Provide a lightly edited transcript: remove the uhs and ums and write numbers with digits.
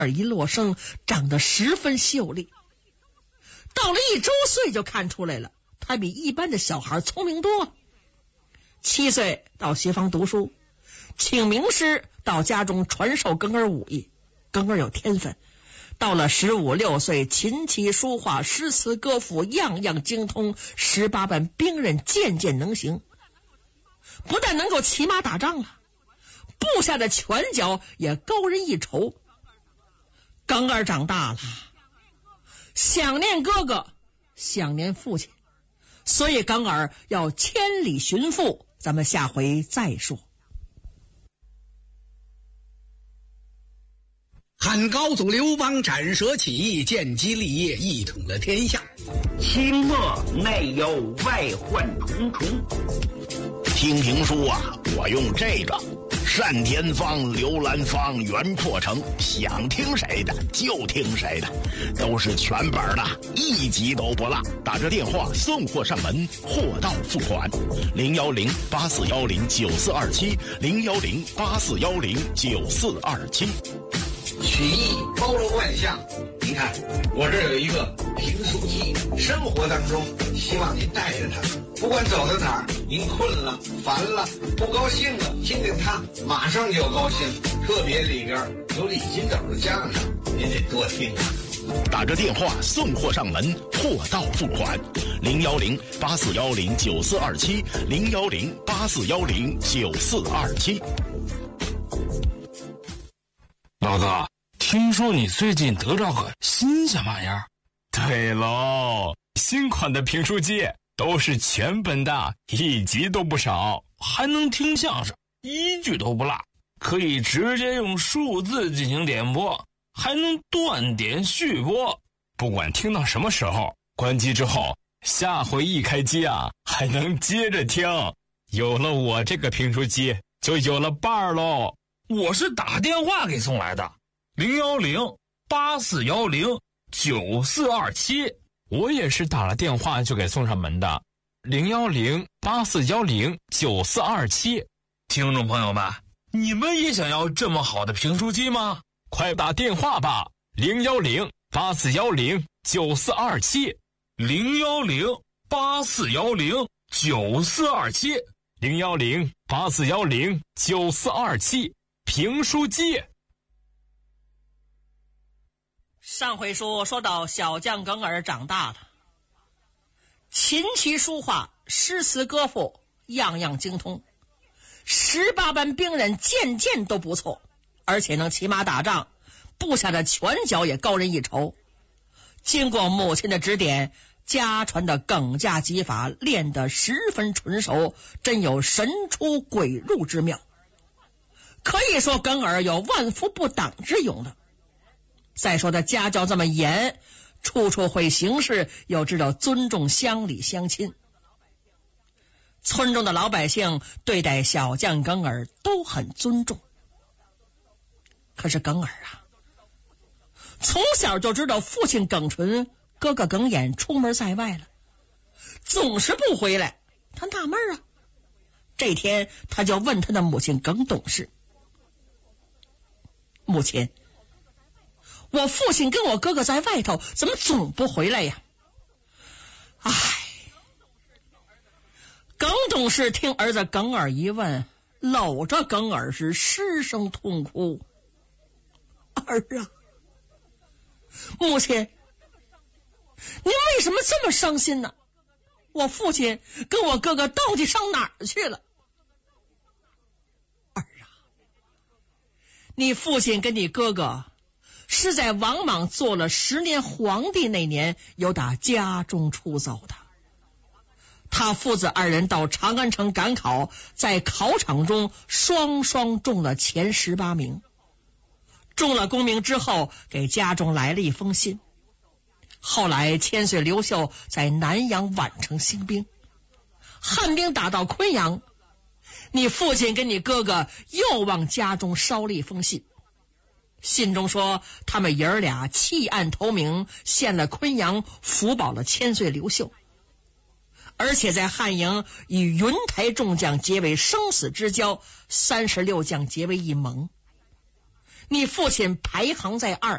耳一落生，长得十分秀丽。到了1周岁就看出来了，他比一般的小孩聪明多。7岁到学坊读书，请名师到家中传授庚儿武艺。庚儿有天分，到了15、16岁，琴棋书画、诗词歌赋样样精通，18般兵刃件件能行。不但能够骑马打仗了，部下的拳脚也高人一筹。庚儿长大了，想念哥哥，想念父亲，所以庚儿要千里寻父，咱们下回再说。 汉高祖刘邦斩蛇起义，建基立业，一统了天下。 清末内忧外患重重。 听评书啊，我用这个单田芳、刘兰芳、袁阔成，想听谁的就听谁的，都是全本的，一集都不落。打着电话送货上门，货到付款。010-8410-9427 010-8410-9427。 曲艺包罗万象，您看我这有一个评书机，生活当中希望您带着它，不管走到哪儿，您困了、烦了、不高兴了，听听它，马上就高兴。特别里边有李金斗的相声，您得多听啊。 打着电话送货上门，货到付款。010-8410-9427 010-8410-9427。 老哥，听说你最近得着个新鲜玩意儿？ 对喽，新款的评书机都是全本的，一集都不少， 还能听相声，一句都不落，可以直接用数字进行点播，还能断点续播。 不管听到什么时候，关机之后，下回一开机啊，还能接着听。有了我这个评书机，就有了伴儿喽。 我是打电话给送来的，010-8410-9427。 我也是打了电话就给送上门的，010-8410-9427。 听众朋友们，你们也想要这么好的评书机吗？ 快打电话吧，010-8410-9427 010-8410-9427 010-8410-9427。评书机。 上回说到小将庚儿长大了，琴棋书画、诗词歌赋样样精通，18般兵刃件件都不错，而且能骑马打仗，部下的拳脚也高人一筹。经过母亲的指点，家传的耿家技法练得十分纯熟，真有神出鬼入之妙。可以说庚儿有万夫不挡之勇的。再说他家教这么严，处处会行事，又知道尊重乡里乡亲。村中的老百姓对待小将庚儿都很尊重。可是庚儿啊，从小就知道父亲耿纯、哥哥耿眼出门在外了，总是不回来，他纳闷啊。这天他就问他的母亲耿董事：母亲，我父亲跟我哥哥在外头，怎么总不回来呀？唉。耿董事听儿子耿儿一问，搂着耿儿是失声痛哭。儿啊，母亲，您为什么这么伤心呢？我父亲跟我哥哥到底上哪儿去了？儿啊，你父亲跟你哥哥是在王莽做了10年皇帝那年由打家中出走的。他父子2人到长安城赶考，在考场中双双中了前18名。中了功名之后，给家中来了一封信。后来千岁刘秀在南阳宛城兴兵，汉兵打到昆阳，你父亲跟你哥哥又往家中捎了一封信。信中说他们爷儿俩弃暗投明，献了昆阳，辅保了千岁刘秀，而且在汉营与云台众将结为生死之交，36将结为一盟。 你父亲排行在2，